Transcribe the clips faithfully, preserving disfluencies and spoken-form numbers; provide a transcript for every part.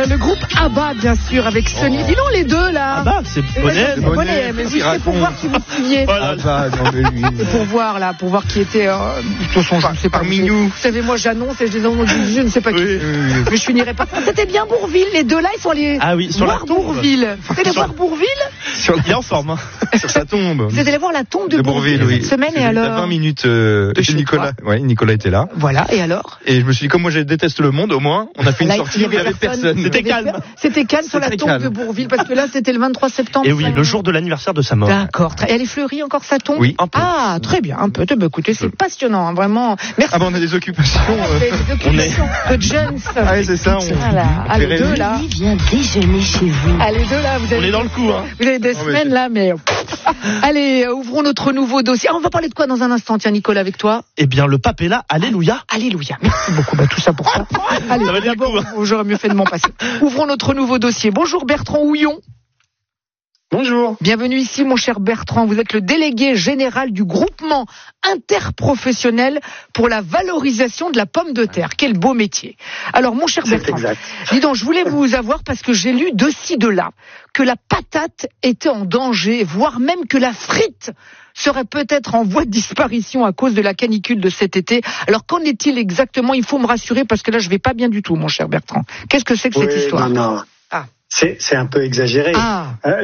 le groupe ABBA, bien sûr, avec Sony. Dis donc les deux, là. ABBA, c'est Bonnet. C'est Bonnet, mais oui, c'est pour voir si vous suiviez. Voilà. Ah, non, mais lui. C'est pour voir, là, pour voir qui était. Euh, de toute façon, je ne sais pas. Parmi nous. Vous savez, moi, j'annonce et je dis non, je ne sais pas qui. Oui. Mais je finirai pas. C'était bien Bourville, les deux là, ils sont allés Ah oui, sur la voir tombe. Bourville. Vous allez voir Bourville? Sur, Il est en forme. Hein. sur sa tombe. Vous êtes allé voir la tombe de, De Bourville, oui. cette semaine, et Il y a alors? vingt minutes, euh, De chez Nicolas. Ouais, Nicolas était là. Voilà, et alors? Et je me suis dit, comme moi je déteste le monde, au moins, on a fait une Là, sortie où il n'y avait personne. C'était Il y avait calme. per- C'était calme sur la C'était tombe calme. de Bourville, parce que là, c'était le vingt-trois septembre. Et oui, ça. le jour de l'anniversaire de sa mort. D'accord. Et elle est fleurie encore sa tombe? Oui, un peu. Ah, très bien, un peu. Eh ben, écoutez, c'est passionnant, hein, vraiment. Merci. Ah bah on a des occupations. euh. Des occupations de Jones. Ah oui, c'est ça. On... Voilà. Ah, les Rémi. deux là. Qui vient déjeuner chez vous? Ah, les deux là, vous On avez, est dans le coup, hein. vous avez des Oh, mais semaines c'est- là, mais. Allez, euh, ouvrons notre nouveau dossier. Ah, on va parler de quoi dans un instant, tiens, Nicolas, avec toi? Eh bien, le pape est là. Alléluia. Alléluia. Merci beaucoup. Bah, tout ça pour ça. Allez, Ça va bien d'abord, le coup, j'aurais mieux fait de m'en passer. Ouvrons notre nouveau dossier. Bonjour Bertrand Houillon. Bonjour. Bienvenue ici, mon cher Bertrand. Vous êtes le délégué général du groupement interprofessionnel pour la valorisation de la pomme de terre. Quel beau métier. Alors, mon cher C'est Bertrand, exact. dis donc, je voulais vous avoir parce que j'ai lu de ci, de là, que la patate était en danger, voire même que la frite serait peut-être en voie de disparition à cause de la canicule de cet été. Alors, qu'en est-il exactement? Il faut me rassurer parce que là, je vais pas bien du tout, mon cher Bertrand. Qu'est-ce que c'est que cette Oui, histoire? non, non. Ah. C'est, c'est un peu exagéré. Ah. Euh,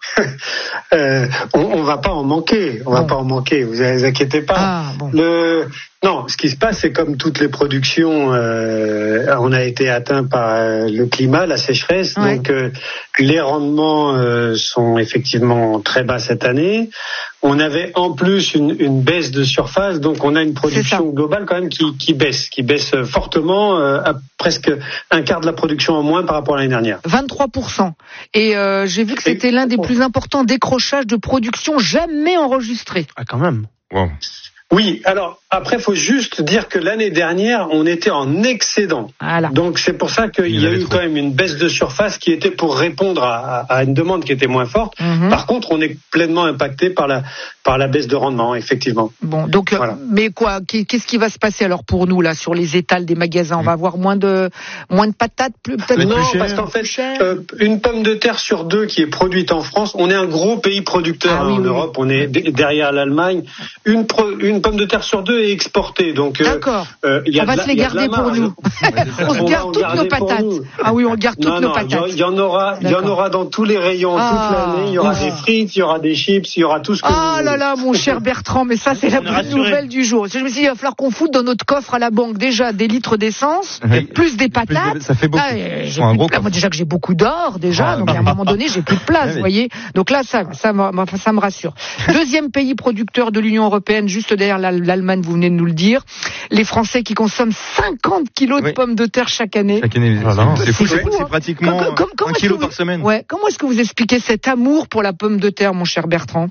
euh, on, on va pas en manquer. On va Bon. pas en manquer. Vous vous inquiétez pas. Ah, bon. Le non, ce qui se passe, c'est comme toutes les productions, euh, on a été atteint par euh, le climat, la sécheresse, Ouais. donc euh, les rendements euh, sont effectivement très bas cette année. On avait en plus une, une baisse de surface, donc on a une production globale quand même qui, qui baisse, qui baisse fortement, euh, à presque un quart de la production en moins par rapport à l'année dernière. vingt-trois pour cent. Et euh, j'ai vu que c'était l'un des plus importants décrochages de production jamais enregistrés. Ah, quand même. Wow. Oui, alors après, il faut juste dire que l'année dernière, on était en excédent. Voilà. Donc c'est pour ça qu'il Il y y a avait eu trop. quand même une baisse de surface qui était pour répondre à, à une demande qui était moins forte. Mhm. Par contre, on est pleinement impacté par la, par la baisse de rendement, effectivement. Bon, donc, euh, Voilà. mais quoi, qu'est-ce qui va se passer alors pour nous là sur les étals des magasins? On va avoir moins de, moins de patates, plus peut-être Peut-être Non, plus cher. parce qu'en fait, Plus cher. euh, une pomme de terre sur deux qui est produite en France, on est un gros pays producteur Ah hein, oui, en oui, Europe, on est d- derrière l'Allemagne. Une, pro- une pomme de terre sur deux est exportée, donc euh, D'accord. euh, il y a On va de la- se les il y a de la garder pour marge. nous. On On se va garde en toutes garder nos pour patates. nous. Ah oui, on garde toutes Non, nos non, il y, patates. en- il y en aura, il y en D'accord. aura dans tous les rayons Ah. toute l'année. Il y aura Ah. des frites, il y aura des chips, il y aura tout ce que Ah vous là voulez. là, mon cher Bertrand, mais ça c'est la On est bonne rassuré. nouvelle du jour. Je me suis dit, il va falloir qu'on foute dans notre coffre à la banque déjà des litres d'essence, Oui. plus des Plus de- patates. ça fait beaucoup. Ah, euh, j'ai Faut un plus de gros place. Moi coffre. déjà que j'ai beaucoup d'or déjà, Ah, donc bah. à un moment donné j'ai plus de place, Ah, vous oui. voyez. Donc là ça, ça, me- ça me rassure. Deuxième pays producteur de l'Union européenne, juste derrière l'Al- l'Allemagne, vous venez de nous le dire. Les Français qui consomment cinquante kilos de Oui. pommes de terre chaque année. Chaque année, Voilà. c'est fou, C'est c'est fou, c'est hein. pratiquement Com- com- comment un est-ce kilo que vous- par semaine. Ouais. Comment est-ce que vous expliquez cet amour pour la pomme de terre, mon cher Bertrand?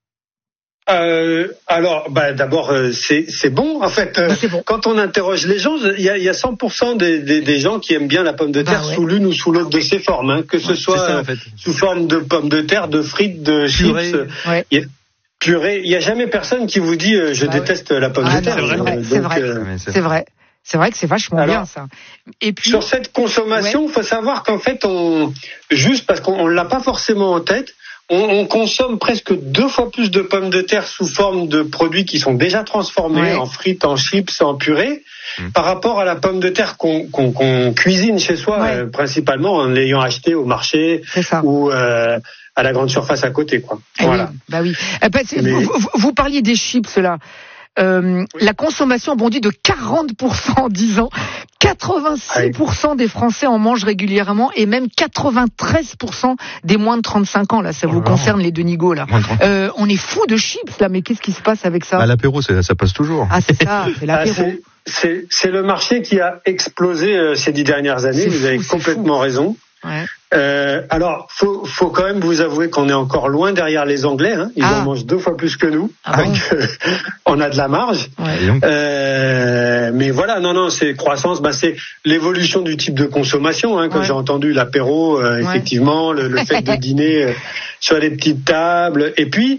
Euh, alors, bah, d'abord, euh, c'est, c'est bon. En fait, euh, Bah, c'est bon. quand on interroge les gens, il y a, il y a cent pour cent des, des, des gens qui aiment bien la pomme de Bah, terre ouais. sous l'une ou sous l'autre de ses formes, hein, que ce Ouais, soit c'est ça, en euh, fait. sous forme de pomme de terre, de frites, de Purée. chips, Ouais. il y a- purée. Il n'y a jamais personne qui vous dit euh, je Bah, ouais. déteste la pomme Ah, de terre. non, c'est vrai, Euh, c'est donc, vrai. euh, Ouais, mais c'est- C'est vrai. C'est vrai que c'est vachement Alors, bien ça. Et puis Sur cette consommation, il faut savoir qu'en fait, on juste parce qu'on ne l'a pas forcément en tête, on, on consomme presque deux fois plus de pommes de terre sous forme de produits qui sont déjà transformés Ouais. en frites, en chips, en purée, Mmh. par rapport à la pomme de terre qu'on qu'on, qu'on cuisine chez soi, Ouais. euh, principalement en l'ayant acheté au marché c'est ça. ou euh, à la grande surface à côté, quoi. Ah Voilà. oui, bah oui. Eh ben, c'est- Mais- vous, vous- vous parliez des chips là. Euh, La consommation bondit de quarante pour cent en dix ans. quatre-vingt-six pour cent des Français en mangent régulièrement et même quatre-vingt-treize pour cent des moins de trente-cinq ans. Là, ça vous Oh là là. concerne les deux nigauds là. Moins de trente. Euh, on est fou de chips là, mais qu'est-ce qui se passe avec ça? À l'apéro, ça, ça passe toujours. Ah c'est ça, c'est Ah, l'apéro. c'est- c'est, c'est le marché qui a explosé euh, ces dix dernières années. C'est Vous fou, avez c'est complètement raison. Ouais. Euh, alors, faut, faut quand même vous avouer qu'on est encore loin derrière les Anglais. Hein. Ils Ah. en mangent deux fois plus que nous. Ah bon Donc, euh, on a de la marge. Ouais. Et donc, Euh, mais voilà, non, non, c'est croissance. Bah, c'est l'évolution du type de consommation. Hein, quand Ouais. j'ai entendu l'apéro, euh, Ouais. effectivement, le, le fait de dîner euh, sur les petites tables. Et puis,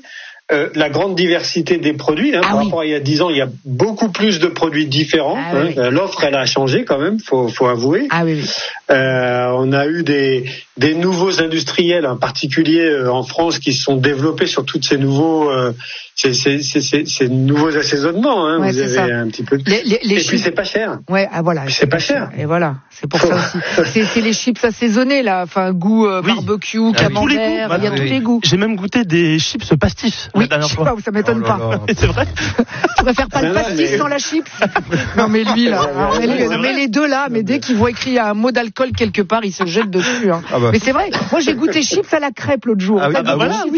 euh, la grande diversité des produits. Hein, Ah par oui. rapport à il y a dix ans, il y a beaucoup plus de produits différents. Ah hein. oui, oui. L'offre, elle a changé quand même, faut, faut avouer. Ah oui, oui. Euh, on a eu des, des nouveaux industriels, en particulier euh, en France, qui se sont développés sur tous ces nouveaux, euh, ces, ces, ces, ces, ces nouveaux assaisonnements. Hein. Ouais, Vous c'est avez ça. un petit peu. De... Les, les, les Et chips... puis c'est pas cher. Ouais, ah voilà. C'est pas cher. Et voilà, c'est pour ça aussi. C'est, c'est les chips assaisonnés là, enfin goût euh, Oui. barbecue, Ah oui. camembert, Tous les goûts, il y a voilà, tous oui. les goûts. J'ai même goûté des chips pastis Oui, la dernière je sais fois. pas, ça m'étonne Oh là pas. là. C'est vrai. Tu préfères pas le Non, non, pastis mais- sans la chips? Non mais lui là, Ouais, ouais, mais, lui, ouais, mais c'est vrai. les deux là, mais dès qu'il voit écrit un mot d'alcool quelque part, il se jette dessus. Hein. Ah bah. Mais c'est vrai, moi j'ai goûté chips à la crêpe l'autre jour. Ah oui, En fait, ah bah des voilà, chips